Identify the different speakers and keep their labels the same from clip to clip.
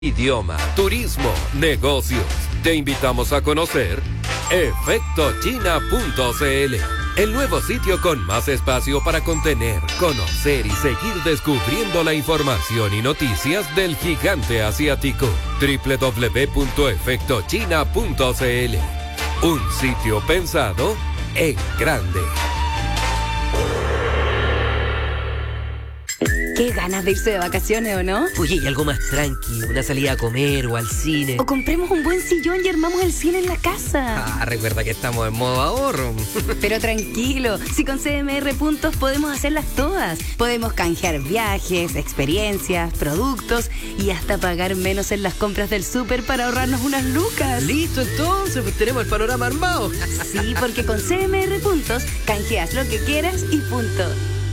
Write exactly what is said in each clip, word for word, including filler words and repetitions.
Speaker 1: Idioma, turismo, negocios. Te invitamos a conocer efecto china punto c l, el nuevo sitio con más espacio para contener, conocer y seguir descubriendo la información y noticias del gigante asiático. doble u doble u doble u punto efecto china punto c l. Un sitio pensado en grande.
Speaker 2: Qué ganas de irse de vacaciones, ¿o no?
Speaker 3: Oye, y algo más tranqui, una salida a comer o al cine.
Speaker 2: O compremos un buen sillón y armamos el cine en la casa.
Speaker 3: Ah, recuerda que estamos en modo ahorro.
Speaker 2: Pero tranquilo, si con C M R Puntos podemos hacerlas todas. Podemos canjear viajes, experiencias, productos y hasta pagar menos en las compras del súper para ahorrarnos unas lucas.
Speaker 3: Listo, entonces, pues tenemos el panorama armado.
Speaker 2: Sí, porque con C M R Puntos canjeas lo que quieras y punto.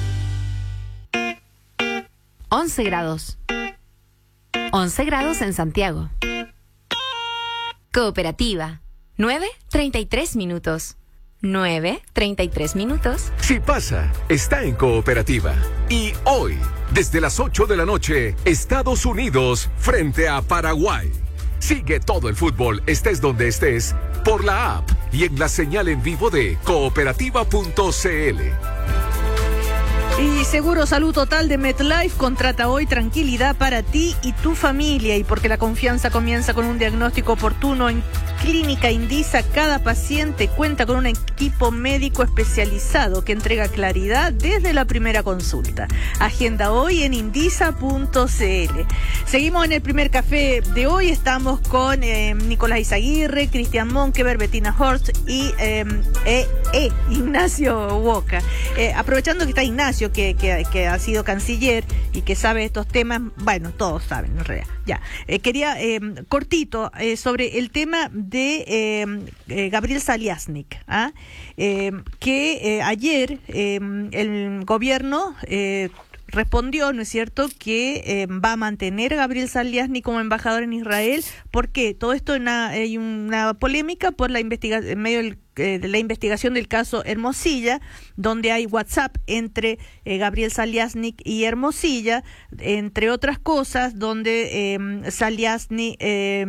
Speaker 4: once grados. once grados en Santiago. Cooperativa. nueve treinta y tres minutos. nueve treinta y tres minutos.
Speaker 5: Si pasa, está en Cooperativa. Y hoy, desde las ocho de la noche, Estados Unidos frente a Paraguay. Sigue todo el fútbol, estés donde estés, por la app y en la señal en vivo de cooperativa punto c l.
Speaker 6: Y Seguro Salud Total de MetLife contrata hoy tranquilidad para ti y tu familia. Y porque la confianza comienza con un diagnóstico oportuno en Clínica Indisa, cada paciente cuenta con un equipo médico especializado que entrega claridad desde la primera consulta. Agenda hoy en indisa punto c l. Seguimos en el primer café de hoy. Estamos con eh, Nicolás Izaguirre, Cristian Monkever, Bettina Horst y eh, eh, eh, Ignacio Boca. Eh, aprovechando que está Ignacio, Que, que, que ha sido canciller y que sabe estos temas, bueno, todos saben, en realidad. Ya, eh, quería eh, cortito eh, sobre el tema de eh, eh, Gabriel Saliasnik, ¿ah? eh, que eh, ayer eh, el gobierno eh, respondió, ¿no es cierto?, que eh, va a mantener a Gabriel Saliasnik como embajador en Israel. ¿Por qué? Todo esto una, hay una polémica por la investigación, en medio del de la investigación del caso Hermosilla, donde hay WhatsApp entre eh, Gabriel Saliasnik y Hermosilla, entre otras cosas, donde eh, Saliasnik eh,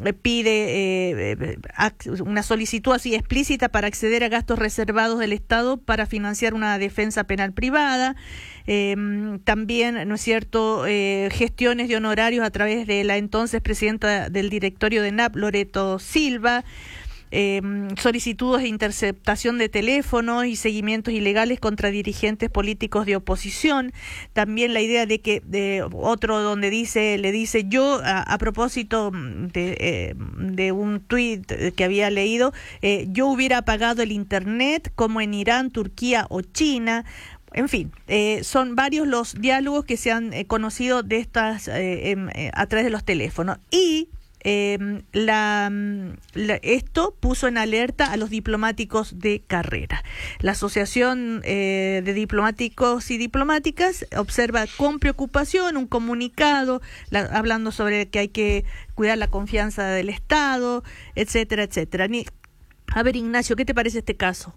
Speaker 6: pide eh, una solicitud así explícita para acceder a gastos reservados del Estado para financiar una defensa penal privada. Eh, también, ¿no es cierto?, eh, gestiones de honorarios a través de la entonces presidenta del directorio de N A P, Loreto Silva. Eh, solicitudes de interceptación de teléfonos y seguimientos ilegales contra dirigentes políticos de oposición. También la idea de que de otro donde dice le dice yo a, a propósito de, eh, de un tuit que había leído, eh, yo hubiera apagado el internet como en Irán, Turquía o China. En fin, eh, son varios los diálogos que se han eh, conocido de estas eh, eh, a través de los teléfonos. Y Eh, la, la, esto puso en alerta a los diplomáticos de carrera. La Asociación eh, de Diplomáticos y Diplomáticas observa con preocupación un comunicado la, hablando sobre que hay que cuidar la confianza del Estado, etcétera, etcétera. Ni, a ver, Ignacio, ¿qué te parece este caso?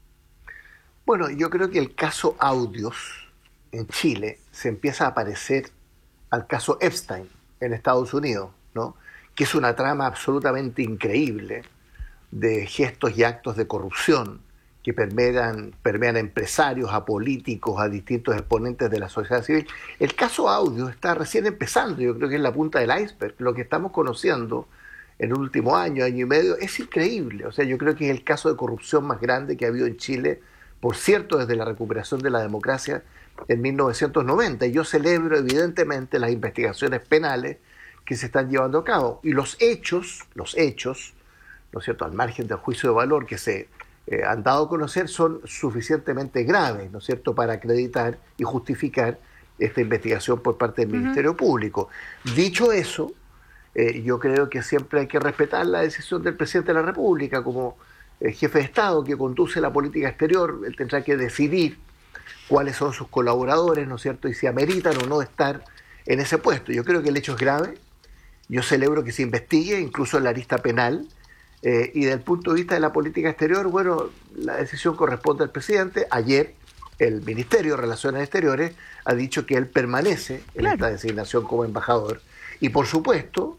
Speaker 7: Bueno, yo creo que el caso Audios en Chile se empieza a parecer al caso Epstein en Estados Unidos, ¿no?, que es una trama absolutamente increíble de gestos y actos de corrupción que permean, permean a empresarios, a políticos, a distintos exponentes de la sociedad civil. El caso Audio está recién empezando, yo creo que es la punta del iceberg. Lo que estamos conociendo en el último año, año y medio, es increíble. O sea, yo creo que es el caso de corrupción más grande que ha habido en Chile, por cierto, desde la recuperación de la democracia en mil novecientos noventa. Y yo celebro, evidentemente, las investigaciones penales que se están llevando a cabo. Y los hechos, los hechos, ¿no es cierto?, al margen del juicio de valor que se eh, han dado a conocer, son suficientemente graves, ¿no es cierto?, para acreditar y justificar esta investigación por parte del uh-huh. Ministerio Público. Dicho eso, eh, yo creo que siempre hay que respetar la decisión del presidente de la República como eh, jefe de Estado que conduce la política exterior. Él tendrá que decidir cuáles son sus colaboradores, ¿no es cierto?, y si ameritan o no estar en ese puesto. Yo creo que el hecho es grave. Yo celebro que se investigue, incluso en la arista penal, eh, y desde el punto de vista de la política exterior, bueno, la decisión corresponde al presidente. Ayer el Ministerio de Relaciones Exteriores ha dicho que él permanece en claro. esta designación como embajador Y por supuesto,